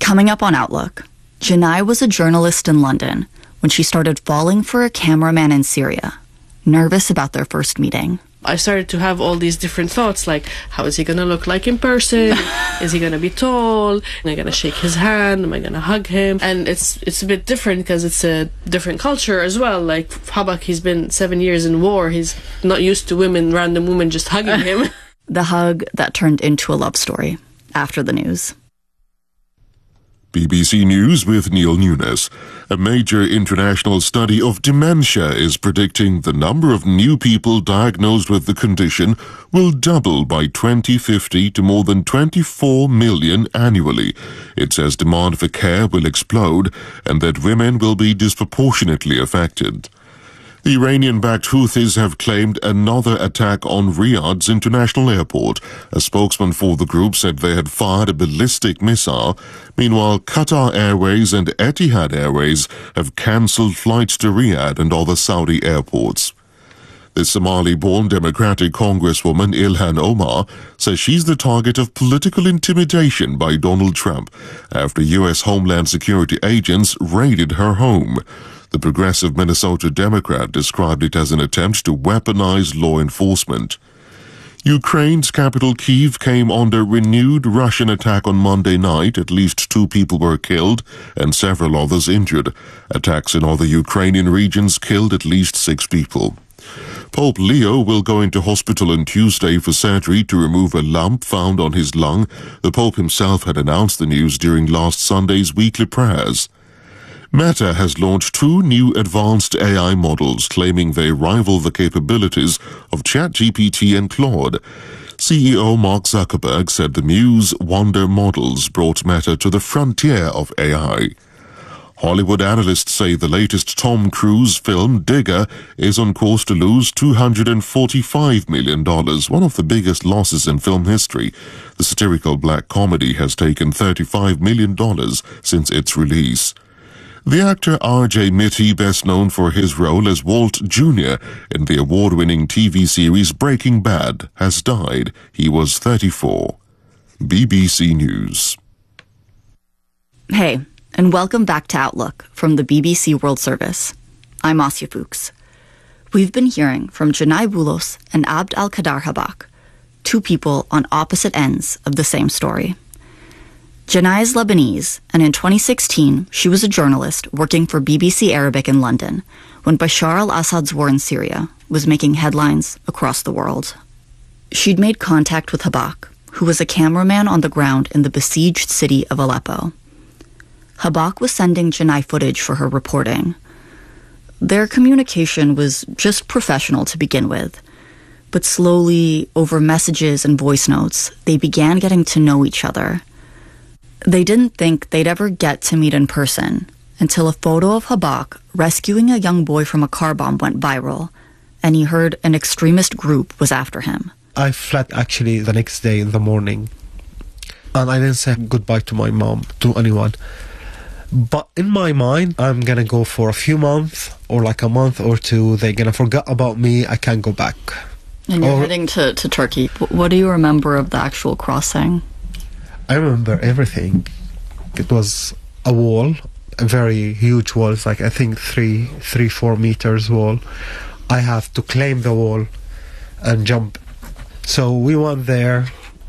Coming up on Outlook, Janai was a journalist in London when she started falling for a cameraman in Syria, nervous about their first meeting. I started to have all these different thoughts, like, how is he going to look like in person? Is he going to be tall? Am I going to shake his hand? Am I going to hug him? And it's a bit different because it's a different culture as well. Like, Habak, he's been 7 years in war. He's not used to random women just hugging him. The hug that turned into a love story after the news. BBC News with Neil Nunes. A major international study of dementia is predicting the number of new people diagnosed with the condition will double by 2050 to more than 24 million annually. It says demand for care will explode and that women will be disproportionately affected. The Iranian-backed Houthis have claimed another attack on Riyadh's international airport. A spokesman for the group said they had fired a ballistic missile. Meanwhile, Qatar Airways and Etihad Airways have cancelled flights to Riyadh and other Saudi airports. The Somali-born Democratic Congresswoman Ilhan Omar says she's the target of political intimidation by Donald Trump after U.S. Homeland Security agents raided her home. The progressive Minnesota Democrat described it as an attempt to weaponize law enforcement. Ukraine's capital Kyiv came under renewed Russian attack on Monday night. At least 2 people were killed and several others injured. Attacks in other Ukrainian regions killed at least 6 people. Pope Leo will go into hospital on Tuesday for surgery to remove a lump found on his lung. The Pope himself had announced the news during last Sunday's weekly prayers. Meta has launched 2 new advanced AI models claiming they rival the capabilities of ChatGPT and Claude. CEO Mark Zuckerberg said the Muse Wonder models brought Meta to the frontier of AI. Hollywood analysts say the latest Tom Cruise film, Digger, is on course to lose $245 million, one of the biggest losses in film history. The satirical black comedy has taken $35 million since its release. The actor R.J. Mitty, best known for his role as Walt Jr. in the award-winning TV series Breaking Bad, has died. He was 34. BBC News. Hey, and welcome back to Outlook from the BBC World Service. I'm Asya Fuchs. We've been hearing from Janai Boulos and Abd al-Qadar Habak, 2 people on opposite ends of the same story. Janai is Lebanese, and in 2016, she was a journalist working for BBC Arabic in London when Bashar al-Assad's war in Syria was making headlines across the world. She'd made contact with Habak, who was a cameraman on the ground in the besieged city of Aleppo. Habak was sending Janai footage for her reporting. Their communication was just professional to begin with, but slowly, over messages and voice notes, they began getting to know each other. They didn't think they'd ever get to meet in person until a photo of Habak rescuing a young boy from a car bomb went viral, and he heard an extremist group was after him. I fled actually the next day in the morning, and I didn't say goodbye to my mom, to anyone. But in my mind, I'm gonna go for a few months, or like a month or 2. They're gonna forget about me. I can't go back. And you're heading to Turkey. What do you remember of the actual crossing? I remember everything. It was a wall, a very huge wall. It's like, I think 4 meters wall. I have to climb the wall and jump. So we went there.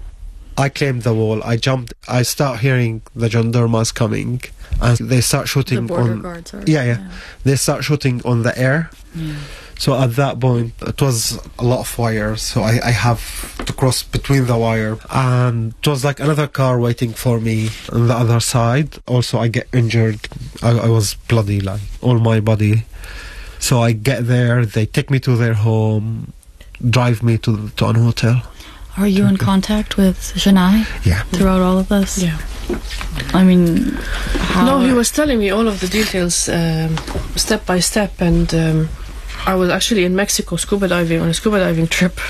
I climbed the wall. I jumped. I start hearing the gendarmes coming, and they start shooting. The border guards are. Yeah. They start shooting on the air. Yeah. So at that point, it was a lot of wire, so I have to cross between the wire. And it was like another car waiting for me on the other side. Also, I get injured. I was bloody, like, all my body. So I get there, they take me to their home, drive me to an hotel. Are you in contact with Janai? Yeah. Throughout all of this? Yeah. I mean, how... No, he was telling me all of the details step by step, and I was actually in Mexico scuba diving on a scuba diving trip.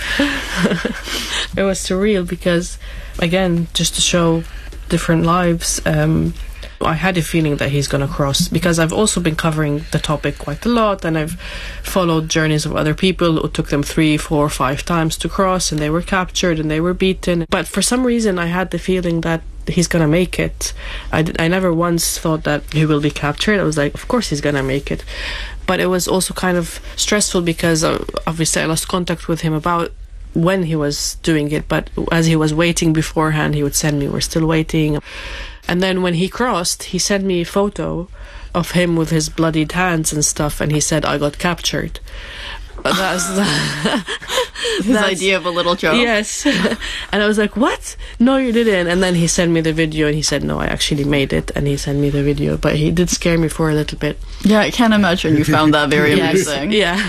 It was surreal because, again, just to show different lives, I had a feeling that he's going to cross, because I've also been covering the topic quite a lot, and I've followed journeys of other people who took them 3, 4, 5 times to cross, and they were captured and they were beaten. But for some reason I had the feeling that he's gonna make it. I never once thought that he will be captured. I was like, of course he's gonna make it. But it was also kind of stressful because obviously I lost contact with him about when he was doing it. But as he was waiting beforehand, he would send me, we're still waiting. And then when he crossed, he sent me a photo of him with his bloodied hands and stuff, and he said, I got captured. That's his idea of a little joke. Yes. And I was like, what? No, you didn't. And then he sent me the video and he said, no, I actually made it. And he sent me the video. But he did scare me for a little bit. Yeah, I can't imagine you found that very amusing. Yeah.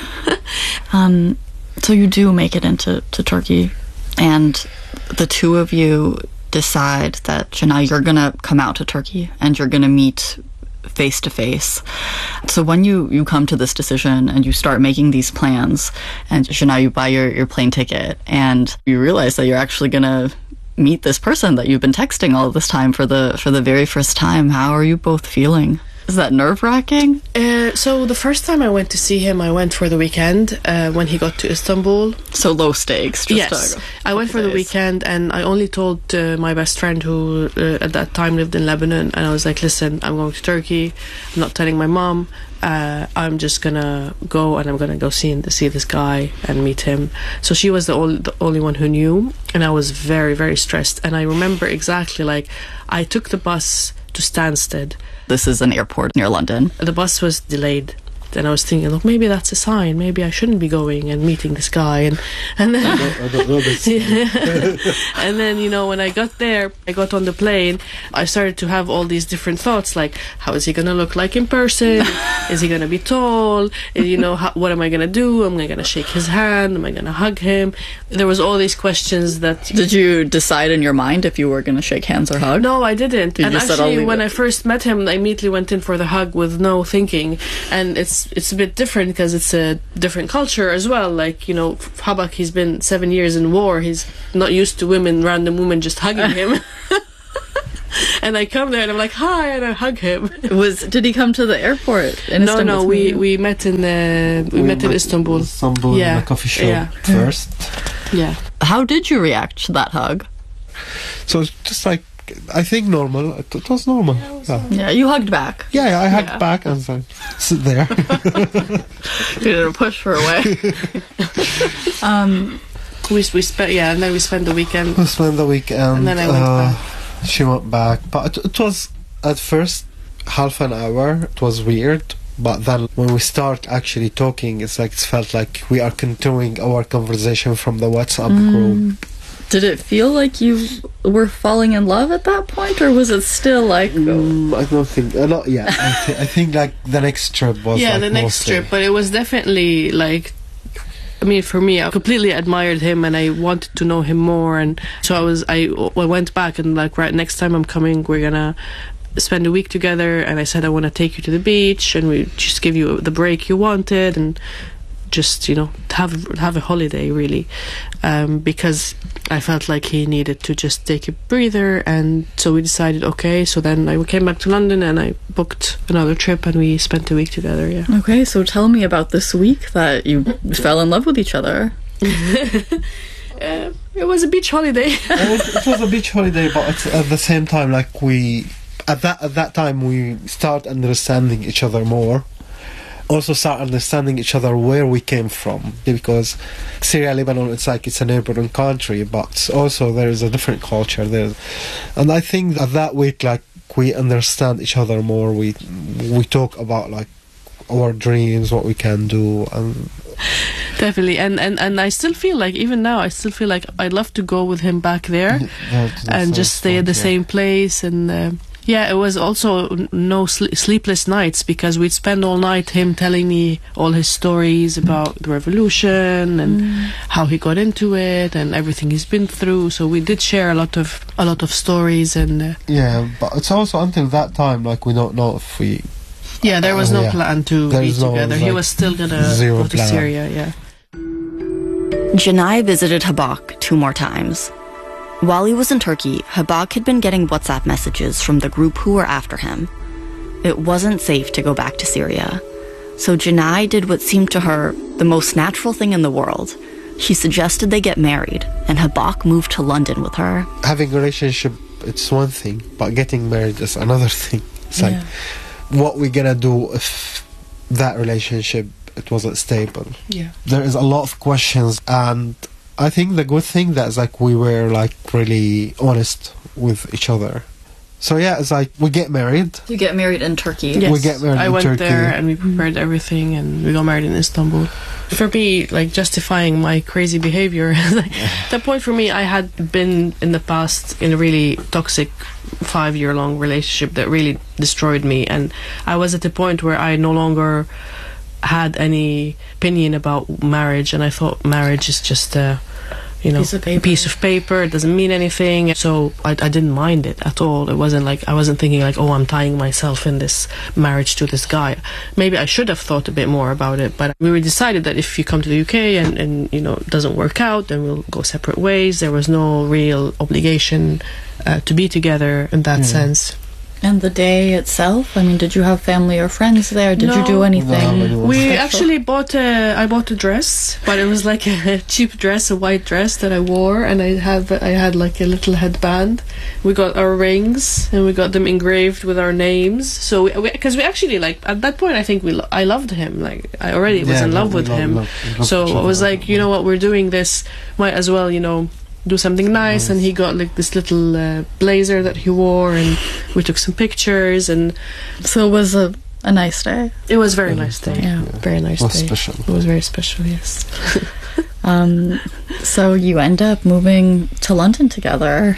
So you do make it into Turkey, and the two of you decide that, Janai, you're going to come out to Turkey and you're going to meet face to face. So when you come to this decision and you start making these plans, and Janai, you buy your plane ticket and you realize that you're actually going to meet this person that you've been texting all of this time for the very first time, how are you both feeling? Is that nerve-wracking? So the first time I went to see him, I went for the weekend when he got to Istanbul. So low stakes. Yes. I went for the weekend, and I only told my best friend who at that time lived in Lebanon, and I was like, listen, I'm going to Turkey. I'm not telling my mom. I'm just gonna go, and I'm gonna go see this guy and meet him. So she was the only one who knew, and I was very, very stressed. And I remember exactly, like, I took the bus to Stansted. This is an airport near London. The bus was delayed. And I was thinking, look, maybe that's a sign. Maybe I shouldn't be going and meeting this guy. And then I don't know this. And then, you know, when I got there, I got on the plane, I started to have all these different thoughts, like, how is he going to look like in person? Is he going to be tall? You know, what am I going to do? Am I going to shake his hand? Am I going to hug him? There was all these questions that... Did you decide in your mind if you were going to shake hands or hug? No, I didn't. And actually, when I first met him, I immediately went in for the hug with no thinking. And it's a bit different because it's a different culture as well. Like, you know, Habak, he's been 7 years in war. He's not used to random women just hugging him. And I come there and I'm like, hi, and I hug him. Did he come to the airport in Istanbul? No, we met in Istanbul. Istanbul, in a coffee shop first. Yeah. How did you react to that hug? So it's just like, I think normal. It was normal. Yeah, you hugged back. Yeah, I hugged back and said, sit there. You didn't push her away. We spent and then we spent the weekend. We spent the weekend. And then I went back. She went back, but it was at first half an hour. It was weird, but then when we start actually talking, it's like it felt like we are continuing our conversation from the WhatsApp group. Did it feel like you were falling in love at that point, or was it still like... I don't think... not yet. I think like the next trip was the next trip, but it was definitely like... I mean, for me, I completely admired him and I wanted to know him more, and so I went back and like, right, next time I'm coming, we're gonna spend a week together, and I said I want to take you to the beach and we just give you the break you wanted and just, you know, have a holiday, really, because I felt like he needed to just take a breather. And so we decided, okay, so then I came back to London and I booked another trip and we spent a week together. Yeah. Okay, so tell me about this week that you fell in love with each other. It was a beach holiday. It was a beach holiday, but it's at the same time, like, we at that time we start understanding each other more. Also start understanding each other where we came from, because Syria, Lebanon, it's like it's a neighboring country, but also there is a different culture there. And I think that week, like, we understand each other more. We talk about like our dreams, what we can do, and definitely. And I still feel like, even now, I still feel like I'd love to go with him back there and just stay at the same place. And yeah, it was also no sleepless nights, because we'd spend all night him telling me all his stories about the revolution and how he got into it and everything he's been through. So we did share a lot of stories. And yeah, but it's also until that time, like, we don't know if we... Yeah, there was no plan to be together. He was still gonna go to Syria. Yeah. Janai visited Habak 2 more times. While he was in Turkey, Habak had been getting WhatsApp messages from the group who were after him. It wasn't safe to go back to Syria. So Janai did what seemed to her the most natural thing in the world. She suggested they get married, and Habak moved to London with her. Having a relationship it's one thing, but getting married is another thing. It's like, what we gonna do if that relationship, it wasn't stable? Yeah. There is a lot of questions, and I think the good thing that is like we were like really honest with each other. So yeah, it's like we get married. You get married in Turkey. Yes. We get married I in went Turkey. there and we prepared everything and we got married in Istanbul. For me, like justifying my crazy behavior, the point for me, I had been in the past in a really toxic 5-year-long relationship that really destroyed me, and I was at the point where I no longer had any opinion about marriage, and I thought marriage is just a piece of paper. It doesn't mean anything. So I didn't mind it at all. It wasn't like I wasn't thinking like, oh, I'm tying myself in this marriage to this guy. Maybe I should have thought a bit more about it, but we decided that if you come to the UK and it doesn't work out, then we'll go separate ways. There was no real obligation to be together in that sense. And the day itself, I mean, did you have family or friends there? Did you do anything? No, We special? actually I bought a dress, but it was like a cheap dress, a white dress that I wore, and I had like a little headband. We got our rings and we got them engraved with our names. So because we actually, like, at that point, I think I loved him. Like, I already was in love with him. So I was like, you know what, we're doing this, might as well, do something nice. And he got like this little blazer that he wore, and we took some pictures, and So it was a nice day. it was a very nice day. Yeah. Very nice It was day. special. It was very special, yes. So you end up moving to London together.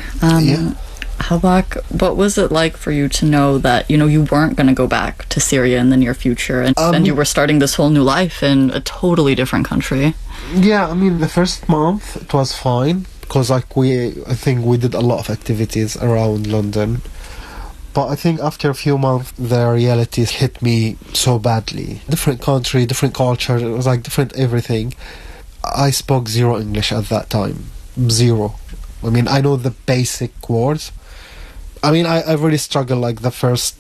Habak, what was it like for you to know that, you weren't going to go back to Syria in the near future, and you were starting this whole new life in a totally different country? Yeah, I mean, the first month it was fine, because I think we did a lot of activities around London. But I think after a few months, the realities hit me so badly. Different country, different culture, it was like different everything. I spoke zero English at that time. Zero. I mean, I know the basic words. I mean, I really struggled like the first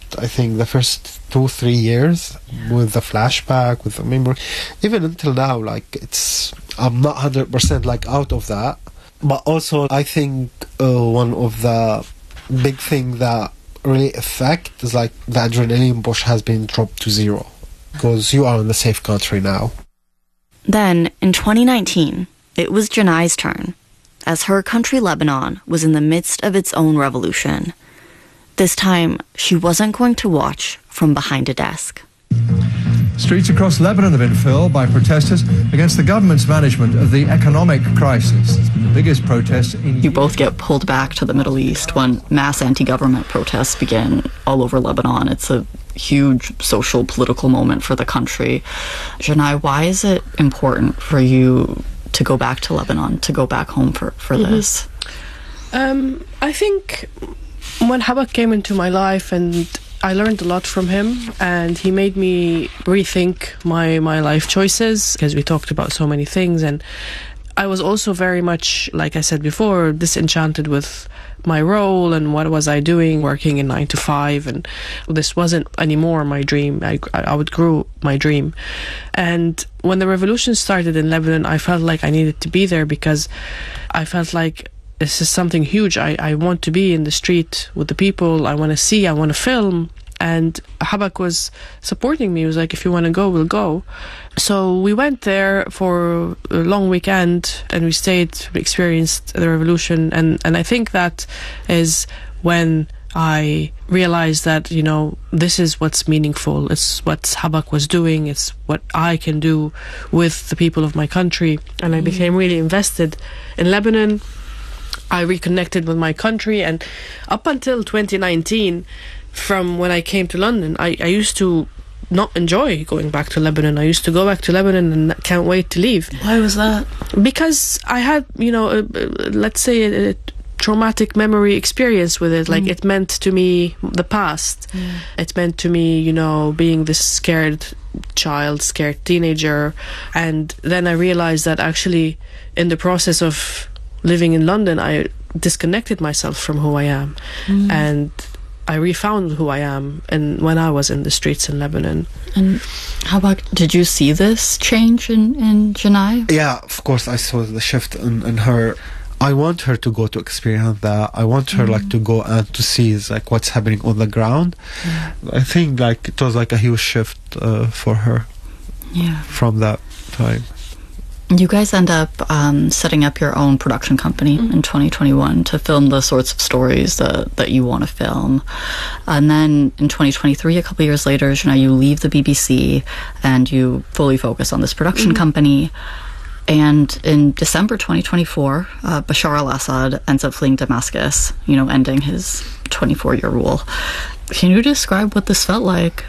2-3 years with the flashback, with the memory. Even until now, like, I'm not 100% like out of that. But also, I think one of the big thing that really affect is like the adrenaline push has been dropped to zero, because you are in the safe country now. Then, in 2019, it was Janai's turn, as her country, Lebanon, was in the midst of its own revolution. This time, she wasn't going to watch from behind a desk. Streets across Lebanon have been filled by protesters against the government's management of the economic crisis. The biggest protests in... You both get pulled back to the Middle East when mass anti-government protests begin all over Lebanon. It's a huge social, political moment for the country. Janai, why is it important for you to go back to Lebanon, to go back home for this? I think when Habak came into my life, and I learned a lot from him, and he made me rethink my life choices, because we talked about so many things, and I was also very much, like I said before, disenchanted with my role and what was I doing, working in 9 to 5, and this wasn't anymore my dream. I outgrew my dream. And when the revolution started in Lebanon, I felt like I needed to be there, because I felt like this is something huge. I want to be in the street with the people. I want to see, I want to film. And Habak was supporting me. He was like, if you want to go, we'll go. So we went there for a long weekend, and we stayed, we experienced the revolution. And I think that is when I realized that, this is what's meaningful. It's what Habak was doing. It's what I can do with the people of my country. And I became really invested in Lebanon. I reconnected with my country, and up until 2019, from when I came to London, I used to not enjoy going back to Lebanon. I used to go back to Lebanon and can't wait to leave. Why was that? Because I had, let's say a traumatic memory experience with it. Like, it meant to me the past. It meant to me, being this scared child, scared teenager. And then I realized that actually in the process of living in London, I disconnected myself from who I am, and I refound who I am, and when I was in the streets in Lebanon. And how about, did you see this change in Janai? Yeah, of course I saw the shift in her. I want her to go to experience that. I want her like to go and to see like what's happening on the ground. I think like it was like a huge shift for her from that time. You guys end up setting up your own production company in 2021 to film the sorts of stories that you want to film. And then in 2023, a couple years later, you leave the BBC and you fully focus on this production company. And in December 2024, Bashar al-Assad ends up fleeing Damascus, ending his 24-year rule. Can you describe what this felt like?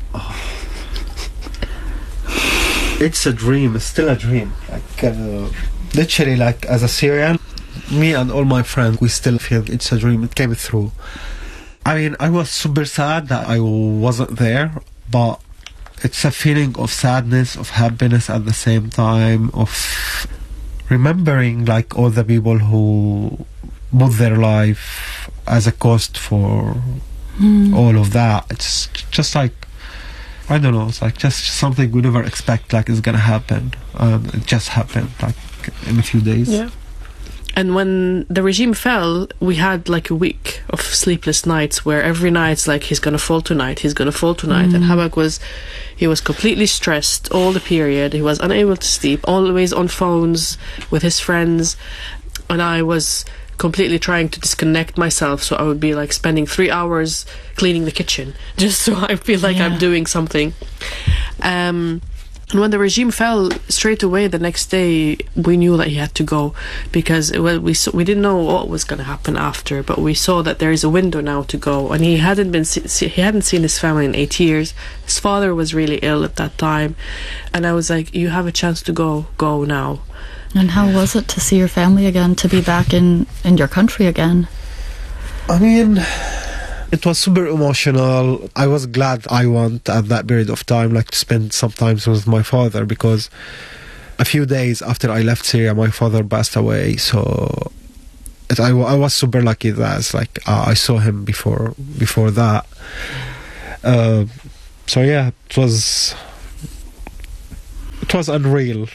It's a dream. It's still a dream. Like, literally, like, as a Syrian, me and all my friends, we still feel it's a dream. It came through. I mean, I was super sad that I wasn't there, but it's a feeling of sadness, of happiness at the same time, of remembering, like, all the people who put their life as a cost for all of that. It's just like, I don't know, it's like just something we never expect like is gonna happen. It just happened like in a few days. Yeah. And when the regime fell, we had like a week of sleepless nights where every night's like, he's gonna fall tonight, he's gonna fall tonight. And Habak was completely stressed all the period. He was unable to sleep, always on phones with his friends. And I was completely trying to disconnect myself, so I would be like spending 3 hours cleaning the kitchen just so I feel like I'm doing something. And when the regime fell, straight away the next day we knew that he had to go, because we didn't know what was going to happen after, but we saw that there is a window now to go. And he hadn't seen his family in 8 years. His father was really ill at that time, and I was like, you have a chance to go now. And how was it to see your family again, to be back in your country again? I mean, it was super emotional. I was glad I went at that period of time, like to spend some time with my father, because a few days after I left Syria, my father passed away. So I was super lucky that it's like I saw him before that. So yeah, it was unreal.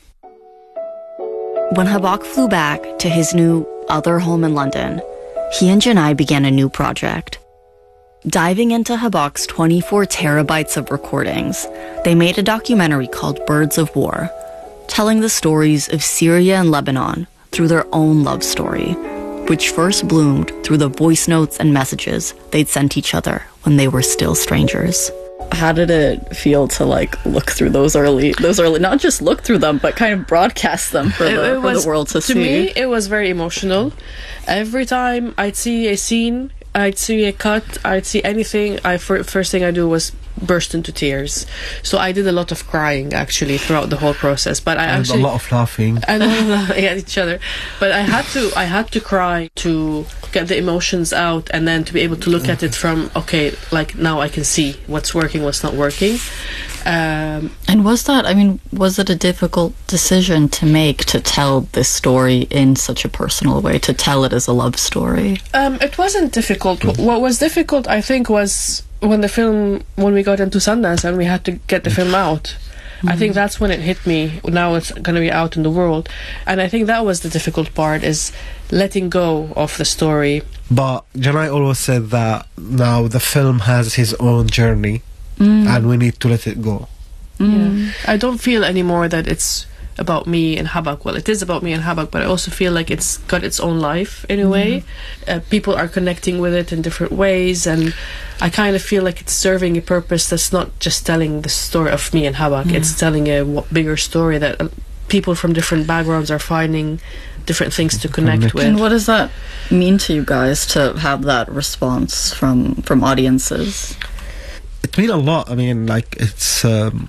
When Habak flew back to his new other home in London, he and Janai began a new project. Diving into Habak's 24 terabytes of recordings, they made a documentary called Birds of War, telling the stories of Syria and Lebanon through their own love story, which first bloomed through the voice notes and messages they'd sent each other when they were still strangers. How did it feel to look through those early, not just look through them, but kind of broadcast them for the world to see? To me, it was very emotional. Every time I'd see a scene, I'd see a cut, I'd see anything, first thing I do was burst into tears. So I did a lot of crying actually throughout the whole process. But a lot of laughing and at each other. But I had to cry to get the emotions out, and then to be able to look at it from, okay, like now I can see what's working, what's not working. And was it a difficult decision to make, to tell this story in such a personal way, to tell it as a love story? It wasn't difficult. What was difficult, I think, was when we got into Sundance and we had to get the film out. I think that's when it hit me. Now it's going to be out in the world. And I think that was the difficult part, is letting go of the story. But Janai always said that now the film has his own journey and we need to let it go. Yeah. I don't feel anymore that it's about me and Habak. Well, it is about me and Habak, but I also feel like it's got its own life in a way. People are connecting with it in different ways, and I kind of feel like it's serving a purpose that's not just telling the story of me and Habak. It's telling a bigger story that people from different backgrounds are finding different things to connect with. And what does that mean to you guys, to have that response from audiences? It means a lot. I mean, like, it's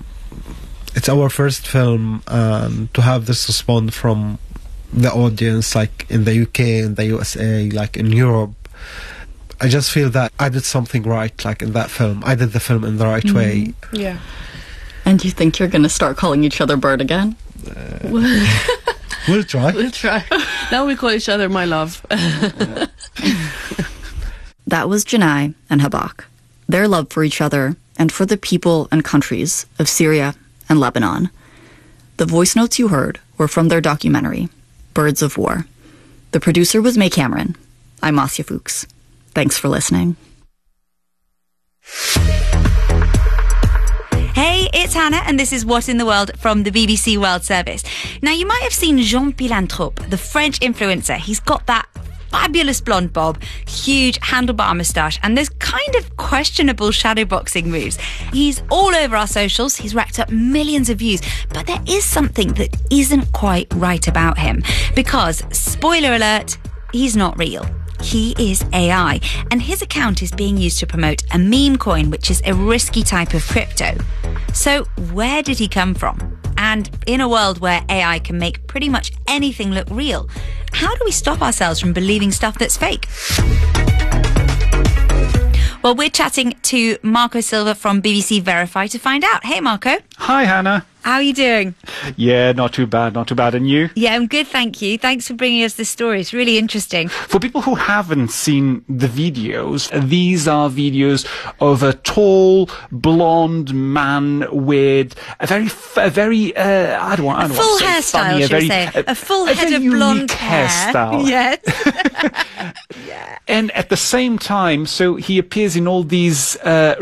our first film, and to have this response from the audience, like in the UK, in the USA, like in Europe, I just feel that I did something right, like in that film. I did the film in the right way. Yeah. And do you think you're going to start calling each other Bird again? We'll try. We'll try. Now we call each other my love. That was Janai and Habak. Their love for each other and for the people and countries of Syria and Lebanon. The voice notes you heard were from their documentary, Birds of War. The producer was May Cameron. I'm Asya Fuchs. Thanks for listening. Hey, it's Hannah, and this is What in the World from the BBC World Service. Now, you might have seen Jean Philanthrope, the French influencer. He's got that fabulous blonde bob, huge handlebar moustache, and those kind of questionable shadowboxing moves. He's all over our socials. He's racked up millions of views. But there is something that isn't quite right about him. Because, spoiler alert, he's not real. He is AI, and his account is being used to promote a meme coin, which is a risky type of crypto. So where did he come from? And in a world where AI can make pretty much anything look real, how do we stop ourselves from believing stuff that's fake? Well, we're chatting to Marco Silva from BBC Verify to find out. Hey, Marco. Hi, Hannah. How are you doing? Yeah, not too bad. And you? Yeah, I'm good, thank you. Thanks for bringing us this story. It's really interesting. For people who haven't seen the videos, these are videos of a tall, blonde man with a very I don't want to full say hairstyle, funny, should we say? A full head of blonde hair. Hairstyle. Yes. Yeah. And at the same time, so he appears in all these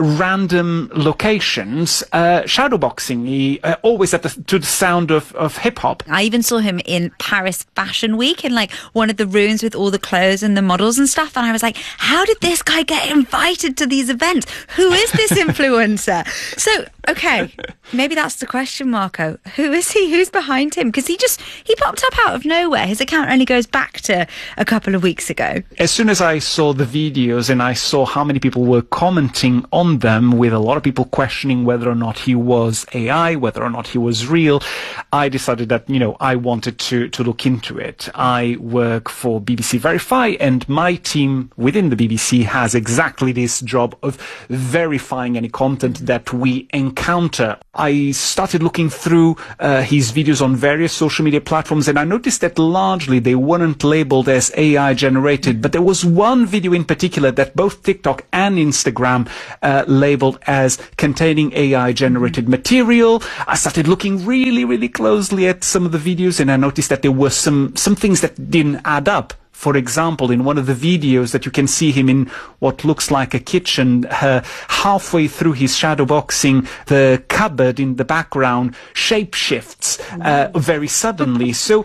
random locations, shadowboxing. He always to the sound of hip hop. I even saw him in Paris Fashion Week in like one of the rooms with all the clothes and the models and stuff. And I was like, how did this guy get invited to these events? Who is this influencer? So, okay, maybe that's the question, Marco. Who is he? Who's behind him? Because he popped up out of nowhere. His account only goes back to a couple of weeks ago. As soon as I saw the videos and I saw how many people were commenting on them, with a lot of people questioning whether or not he was AI, whether or not he was real, I decided that, I wanted to look into it. I work for BBC Verify, and my team within the BBC has exactly this job of verifying any content that we encounter. I started looking through his videos on various social media platforms, and I noticed that largely they weren't labeled as AI generated, but there was one video in particular that both TikTok and Instagram labeled as containing AI generated material. I started looking really, really closely at some of the videos, and I noticed that there were some things that didn't add up. For example, in one of the videos that you can see him in what looks like a kitchen, halfway through his shadowboxing, the cupboard in the background shapeshifts very suddenly. So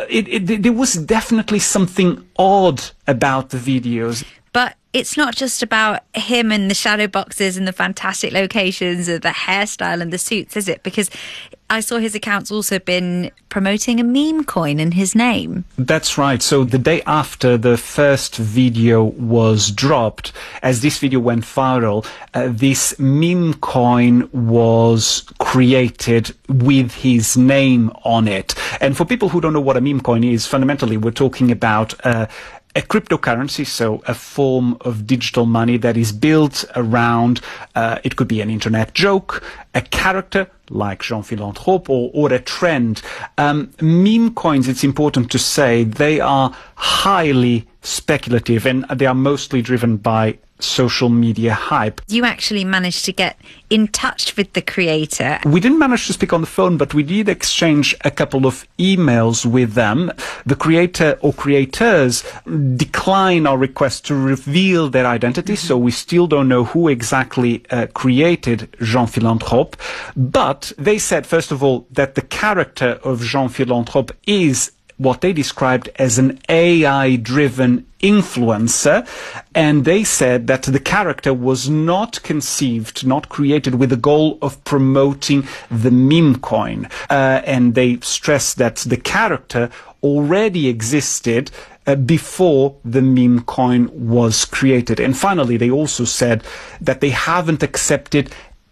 there was definitely something odd about the videos. But it's not just about him and the shadow boxes and the fantastic locations of the hairstyle and the suits, is it? Because I saw his account's also been promoting a meme coin in his name. That's right. So the day after the first video was dropped, as this video went viral, this meme coin was created with his name on it. And for people who don't know what a meme coin is, fundamentally we're talking about a cryptocurrency, so a form of digital money that is built around, it could be an internet joke, a character like Jean Philanthrope, or a trend. Meme coins, it's important to say, they are highly speculative, and they are mostly driven by social media hype. You actually managed to get in touch with the creator. We didn't manage to speak on the phone, but we did exchange a couple of emails with them. The creator or creators declined our request to reveal their identity, so we still don't know who exactly created Jean Philanthrope. But they said, first of all, that the character of Jean Philanthrope is what they described as an AI-driven influencer, and they said that the character was not conceived, not created with the goal of promoting the meme coin. And they stressed that the character already existed before the meme coin was created. And finally, they also said that they haven't accepted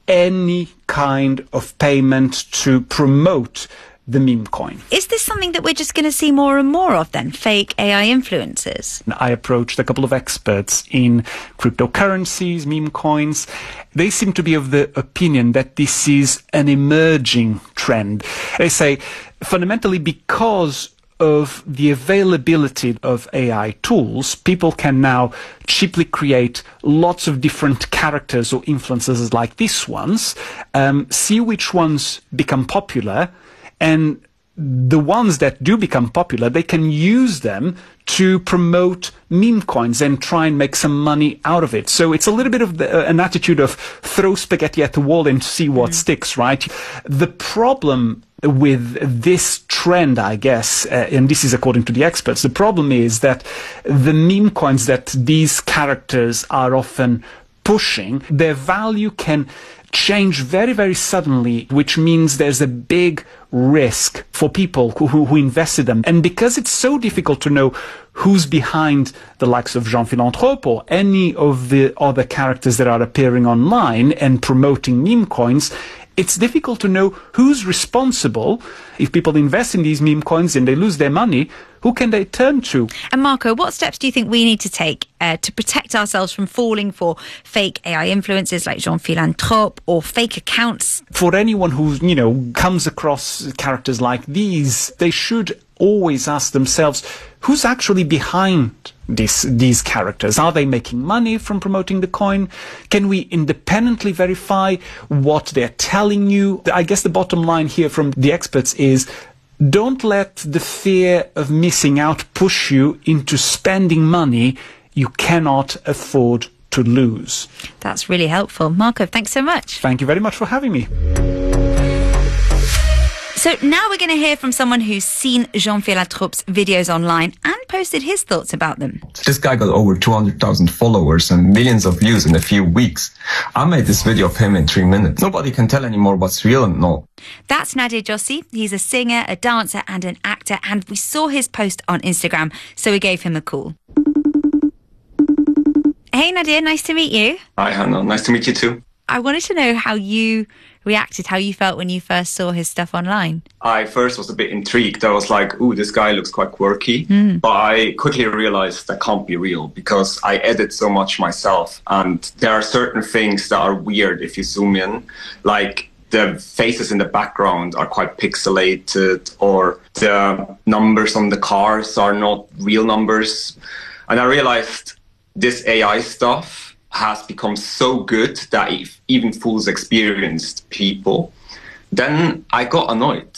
any kind of payment to promote the meme coin. Is this something that we're just going to see more and more of then, fake AI influencers? I approached a couple of experts in cryptocurrencies, meme coins. They seem to be of the opinion that this is an emerging trend. They say fundamentally because of the availability of AI tools, people can now cheaply create lots of different characters or influencers like these ones, see which ones become popular, and the ones that do become popular, they can use them to promote meme coins and try and make some money out of it. So it's a little bit of an attitude of throw spaghetti at the wall and see what sticks, right? The problem with this trend, I guess, and this is according to the experts, the problem is that the meme coins that these characters are often pushing, their value can change very, very suddenly, which means there's a big risk for people who invested them. And because it's so difficult to know who's behind the likes of Jean Philanthrope or any of the other characters that are appearing online and promoting meme coins, it's difficult to know who's responsible. If people invest in these meme coins and they lose their money, who can they turn to? And Marco, what steps do you think we need to take to protect ourselves from falling for fake AI influencers like Jean Philanthrope or fake accounts? For anyone who, comes across characters like these, they should always ask themselves, who's actually behind these characters? Are they making money from promoting the coin? Can we independently verify what they're telling you? I guess the bottom line here from the experts is, don't let the fear of missing out push you into spending money you cannot afford to lose. That's really helpful. Marco, thanks so much. Thank you very much for having me. So now we're going to hear from someone who's seen Jean Philanthrope's videos online and posted his thoughts about them. This guy got over 200,000 followers and millions of views in a few weeks. I made this video of him in 3 minutes. Nobody can tell anymore what's real and not. That's Nadir Jossi. He's a singer, a dancer and an actor, and we saw his post on Instagram, so we gave him a call. Hey Nadir, nice to meet you. Hi Hannah, nice to meet you too. I wanted to know how you reacted, how you felt when you first saw his stuff online. I first was a bit intrigued. I was like, ooh, this guy looks quite quirky. But I quickly realized that can't be real because I edit so much myself. And there are certain things that are weird if you zoom in. Like the faces in the background are quite pixelated, or the numbers on the cars are not real numbers. And I realized this AI stuff has become so good that it even fools experienced people. Then I got annoyed.